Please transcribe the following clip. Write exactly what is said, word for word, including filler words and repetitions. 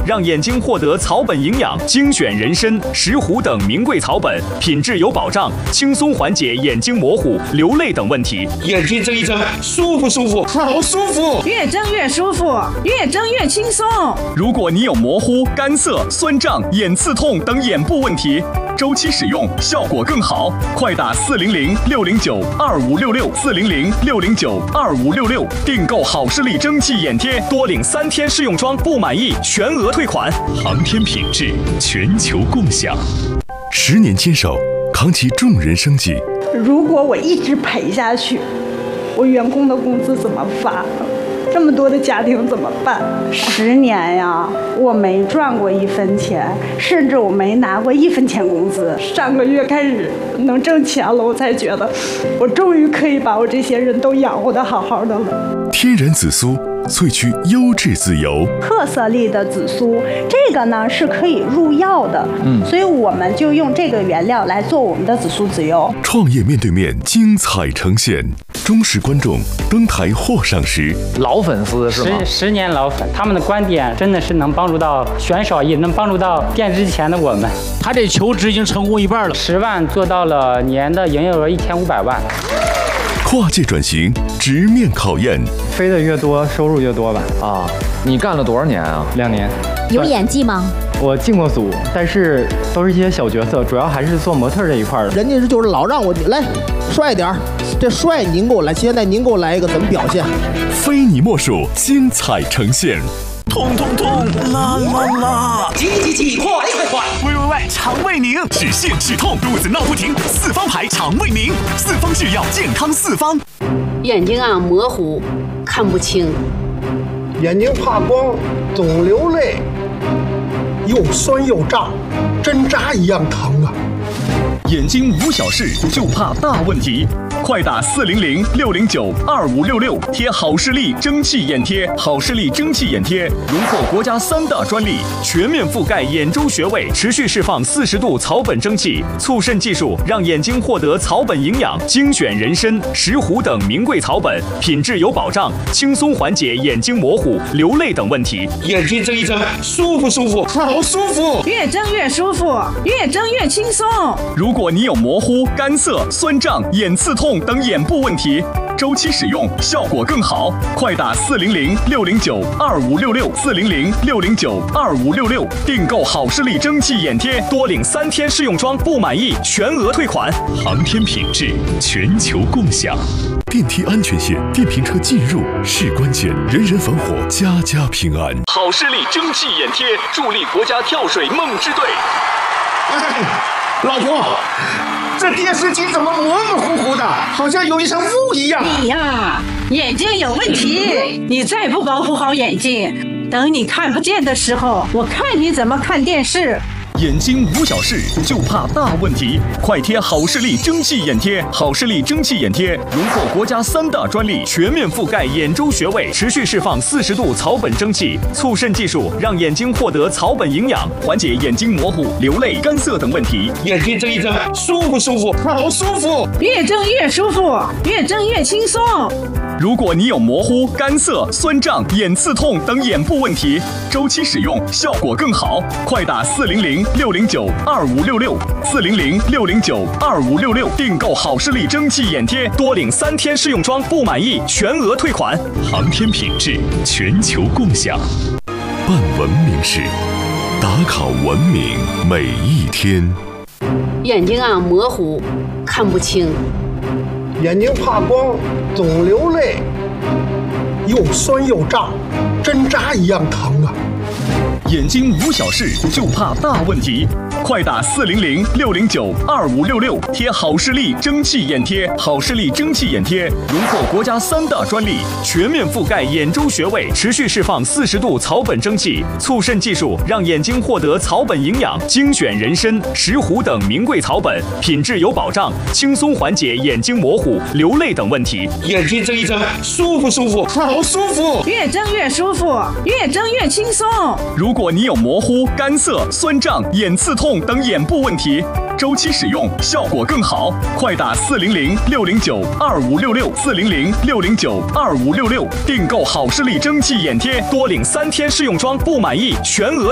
让眼睛获得草本营养，精选人参、石斛等名贵草本，品质有保障，轻松缓解眼睛模糊、流泪等问题。 眼睛睁一睁，舒不舒服？好舒服， 越睁越舒服，越睁越轻松。 如果你有模糊、干涩、酸胀、眼刺痛等眼部问题，周期使用效果更好，快打四零零六零九二五六六四零零六零九二五六六订购好视力蒸汽眼贴，多领三天试用装，不满意全额退款。航天品质，全球共享。 十年坚守，扛起众人生计。 如果我一直赔下去，我员工的工资怎么发？这么多的家庭怎么办？十年呀，我没赚过一分钱，甚至我没拿过一分钱工资。上个月开始能挣钱了，我才觉得我终于可以把我这些人都养活得好好的了。 天然紫苏萃取优质籽油， 特色粒的紫苏，这个呢是可以入药的，嗯，所以我们就用这个原料来做我们的紫苏籽油。 创业面对面，精彩呈现，忠实观众登台或赏识， 老粉丝是吗？ 十十年老粉，他们的观点真的是能帮助到选手，也能帮助到电视机前的我们。 他这求职已经成功一半了， 十万做到了年的营业额一千五百万。 跨界转型，直面考验， 飞得越多，收入越多吧。 啊，你干了多少年啊？ 两年。 有演技吗？ 我进过组，但是都是一些小角色，主要还是做模特这一块的。 人家是就是老让我来帅点儿，这帅您给我来，现在您给我来一个怎么表现？ 非你莫属，精彩呈现。 痛痛痛，啦啦啦！ 急急急，快快快！ 喂喂喂，肠胃宁，止泻止痛，肚子闹不停，四方牌肠胃宁，四方制药，健康四方。 眼睛啊模糊，看不清； 眼睛怕光，总流泪，又酸又胀，针扎一样疼啊！ 眼睛无小事，就怕大问题。快打四零零六零九二五六六贴好视力蒸汽眼贴，好视力蒸汽眼贴荣获国家三大专利，全面覆盖眼周穴位，持续释放四十度草本蒸汽，促渗技术让眼睛获得草本营养，精选人参、石斛等名贵草本，品质有保障，轻松缓解眼睛模糊、流泪等问题。 眼睛睁一睁，舒不舒服？好舒服， 越睁越舒服，越睁越轻松。 如果你有模糊、干涩、酸胀、眼刺痛等眼部问题，周期使用效果更好，快打四零零六零九二五六六四零零六零九二五六六订购好视力蒸汽眼贴，多领三天试用装，不满意全额退款。 航天品质，全球共享。电梯安全线，电瓶车进入是关键，人人防火，家家平安。 好视力蒸汽眼贴，助力国家跳水梦之队。 哎，老婆，这电视机怎么模模糊糊的，好像有一层雾一样？ 你呀，眼睛有问题，你再不保护好眼睛，等你看不见的时候，我看你怎么看电视。 眼睛无小事，就怕大问题。快贴好视力蒸汽眼贴，好视力蒸汽眼贴荣获国家三大专利，全面覆盖眼周穴位，持续释放四十度草本蒸汽，促渗技术让眼睛获得草本营养，缓解眼睛模糊、流泪、干涩等问题。 眼睛睁一睁，舒不舒服？好舒服， 越睁越舒服，越睁越轻松。 如果你有模糊、干涩、酸胀、眼刺痛等眼部问题，周期使用效果更好，快打四零零六零九二五六六四零零六零九二五六六订购好视力蒸汽眼贴，多领三天试用装，不满意全额退款。 航天品质，全球共享。办文明事，打卡文明每一天。 眼睛啊模糊，看不清； 眼睛怕光，总流泪，又酸又胀，针扎一样疼啊！ 眼睛无小事，就怕大问题。快打四零零六零九二五六六贴好视力蒸汽眼贴，好视力蒸汽眼贴荣获国家三大专利，全面覆盖眼周穴位，持续释放四十度草本蒸汽，促渗技术让眼睛获得草本营养，精选人参、石斛等名贵草本，品质有保障，轻松缓解眼睛模糊、流泪等问题。 眼睛睁一睁，舒不舒服？好舒服， 越睁越舒服，越睁越轻松。 如果你有模糊、干涩、酸胀、眼刺痛等眼部问题，周期使用效果更好，快打四零零六零九二五六六四零零六零九二五六六订购好视力蒸汽眼贴，多领三天试用装，不满意全额